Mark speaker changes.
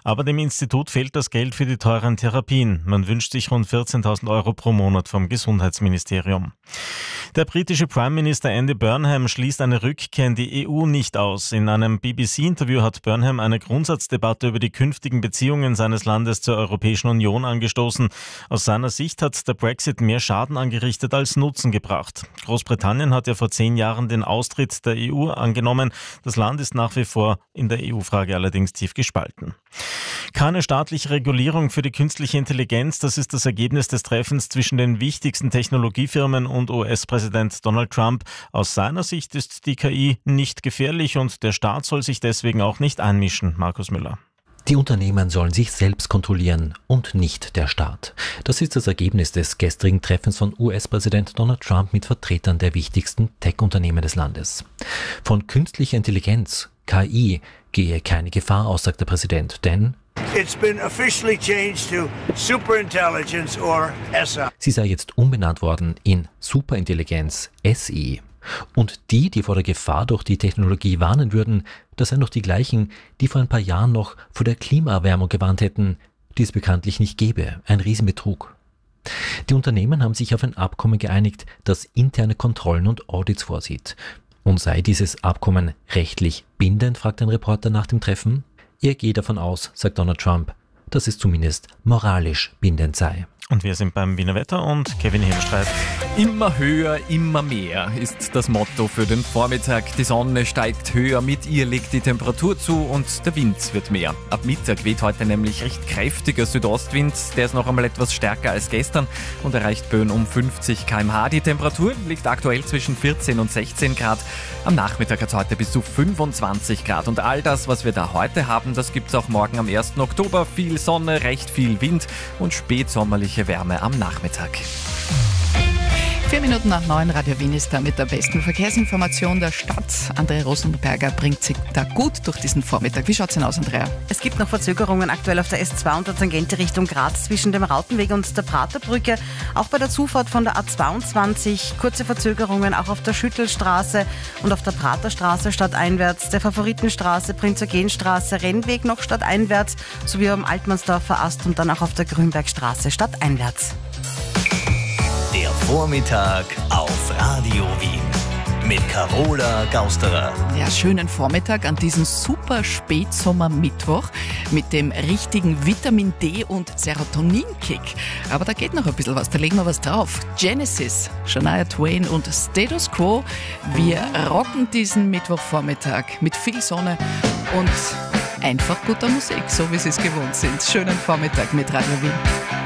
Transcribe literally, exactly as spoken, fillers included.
Speaker 1: Aber dem Institut fehlt das Geld für die teuren Therapien. Man wünscht sich rund vierzehntausend Euro pro Monat vom Gesundheitsministerium. Der britische Prime Minister Andy Burnham schließt eine Rückkehr in die E U nicht aus. In einem B B C-Interview hat Burnham eine Grundsatzdebatte über die künftigen Beziehungen seines Landes zur Europäischen Union angestoßen. Aus seiner Sicht hat der Brexit mehr Schaden angerichtet als Nutzen gebracht. Großbritannien hat ja vor zehn Jahren den Austritt der E U angenommen. Das Land ist nach wie vor in der E U-Frage allerdings tief gespalten. Keine staatliche Regulierung für die künstliche Intelligenz, das ist das Ergebnis des Treffens zwischen den wichtigsten Technologiefirmen und U S-Präsident Donald Trump. Aus seiner Sicht ist die K I nicht gefährlich und der Staat soll sich deswegen auch nicht einmischen. Markus Müller.
Speaker 2: Die Unternehmen sollen sich selbst kontrollieren und nicht der Staat. Das ist das Ergebnis des gestrigen Treffens von U S-Präsident Donald Trump mit Vertretern der wichtigsten Tech-Unternehmen des Landes. Von künstlicher Intelligenz, K I, gehe keine Gefahr aus, sagt der Präsident, denn
Speaker 3: It's been officially changed to Superintelligence or S I.
Speaker 2: Sie sei jetzt umbenannt worden in Superintelligenz, S I. Und die, die vor der Gefahr durch die Technologie warnen würden, das seien doch die gleichen, die vor ein paar Jahren noch vor der Klimaerwärmung gewarnt hätten, die es bekanntlich nicht gäbe. Ein Riesenbetrug. Die Unternehmen haben sich auf ein Abkommen geeinigt, das interne Kontrollen und Audits vorsieht. Und sei dieses Abkommen rechtlich bindend, fragt ein Reporter nach dem Treffen. Er gehe davon aus, sagt Donald Trump, dass es zumindest moralisch bindend sei.
Speaker 1: Und wir sind beim Wiener Wetter und Kevin Hemstreit.
Speaker 4: Immer höher, immer mehr ist das Motto für den Vormittag. Die Sonne steigt höher, mit ihr legt die Temperatur zu und der Wind wird mehr. Ab Mittag weht heute nämlich recht kräftiger Südostwind. Der ist noch einmal etwas stärker als gestern und erreicht Böen um fünfzig Kilometer pro Stunde. Die Temperatur liegt aktuell zwischen vierzehn und sechzehn Grad. Am Nachmittag hat es heute bis zu fünfundzwanzig Grad. Und all das, was wir da heute haben, das gibt es auch morgen am ersten Oktober. Viel Sonne, recht viel Wind und spätsommerliche Wärme am Nachmittag.
Speaker 5: Vier Minuten nach neun, Radio Wien ist da mit der besten Verkehrsinformation der Stadt. Andrea Rosenberger bringt sich da gut durch diesen Vormittag. Wie schaut's denn aus, Andrea?
Speaker 6: Es gibt noch Verzögerungen aktuell auf der S zwei und der Tangente Richtung Graz zwischen dem Rautenweg und der Praterbrücke. Auch bei der Zufahrt von der A zweiundzwanzig kurze Verzögerungen auch auf der Schüttelstraße und auf der Praterstraße stadteinwärts, der Favoritenstraße, Prinz-Eugen-Straße, Rennweg noch stadteinwärts sowie am Altmannsdorfer Ast und dann auch auf der Grünbergstraße stadteinwärts.
Speaker 7: Der Vormittag auf Radio Wien mit Carola Gausterer.
Speaker 5: Ja, schönen Vormittag an diesem super Spätsommer-Mittwoch mit dem richtigen Vitamin D und Serotonin-Kick. Aber da geht noch ein bisschen was, da legen wir was drauf. Genesis, Shania Twain und Status Quo. Wir rocken diesen Mittwochvormittag mit viel Sonne und einfach guter Musik, so wie Sie es gewohnt sind. Schönen Vormittag mit Radio Wien.